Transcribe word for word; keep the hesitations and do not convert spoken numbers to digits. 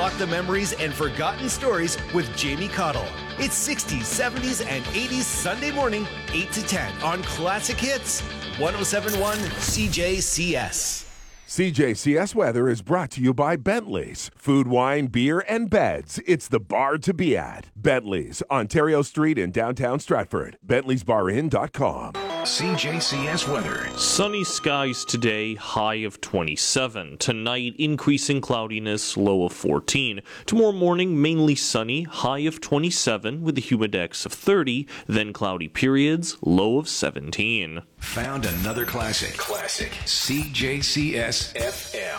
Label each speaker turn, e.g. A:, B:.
A: unlock the memories and forgotten stories with Jamie Cottle. It's sixties, seventies, and eighties Sunday morning, eight to ten on Classic Hits, one oh seven point one C J C S.
B: C J C S weather is brought to you by Bentley's. Food, wine, beer, and beds. It's the bar to be at. Bentley's, Ontario Street in downtown Stratford. Bentley's Bar Inn dot com.
C: C J C S weather.
D: Sunny skies today, high of twenty-seven. Tonight, increasing cloudiness, low of fourteen. Tomorrow morning, mainly sunny, high of twenty-seven with a humidex of thirty. Then cloudy periods, low of seventeen.
C: Found another classic. Classic. C J C S F M.